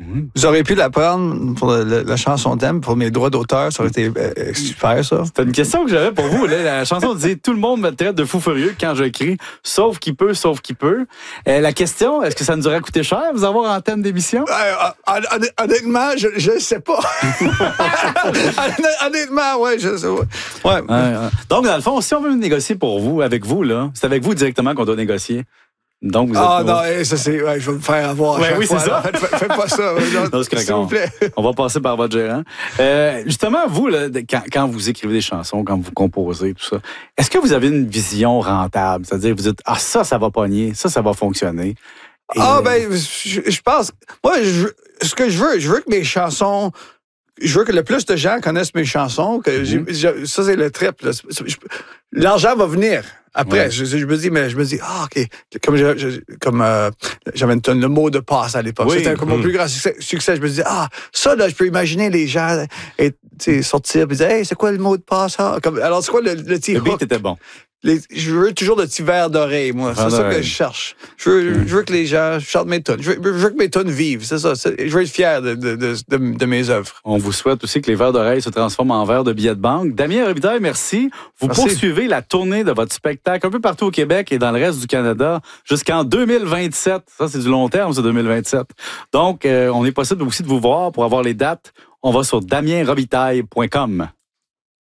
Vous auriez pu la prendre pour la chanson thème, pour mes droits d'auteur. Ça aurait été super, ça. C'est une question que j'avais pour vous. Là. La chanson disait « Tout le monde me traite de fou furieux quand j'écris, sauf qui peut, sauf qui peut ». La question, est-ce que ça nous aurait coûté cher, vous avoir en thème d'émission? Honnêtement, je ne sais pas. Honnêtement, oui, je sais. Ouais. Donc, dans le fond, si on veut négocier pour vous, avec vous, là, c'est avec vous directement qu'on doit négocier. Donc, vous êtes non, ça c'est. Ouais, je vais me faire avoir. Oui, c'est ça. Faites pas ça. Non, s'il vous plaît. On va passer par votre gérant. Justement, vous, là, quand vous écrivez des chansons, quand vous composez, tout ça, est-ce que vous avez une vision rentable? C'est-à-dire, vous dites, ça va pogner, ça va fonctionner. Je pense. Moi, ce que je veux que mes chansons. Je veux que le plus de gens connaissent mes chansons. Ça, c'est le trip. Là. L'argent va venir. Après, ouais. je me dis, OK. Comme j'avais une tonne, le mot de passe à l'époque. C'était comme mon plus grand succès. Je me dis, ça, là, je peux imaginer les gens sortir et dire, hey, c'est quoi le mot de passe? Alors, c'est quoi le petit hook? Le beat était bon. Je veux toujours le petit verre d'oreille, moi. C'est ça que je cherche. Je veux que les gens chantent mes tunes. Je veux que mes tunes vivent. C'est ça. Je veux être fier de mes œuvres. On vous souhaite aussi que les verres d'oreille se transforment en verres de billets de banque. Damien Robitaille, merci. Vous poursuivez la tournée de votre spectacle un peu partout au Québec et dans le reste du Canada jusqu'en 2027. Ça, c'est du long terme, c'est 2027. Donc, on est possible aussi de vous voir pour avoir les dates. On va sur damienrobitaille.com.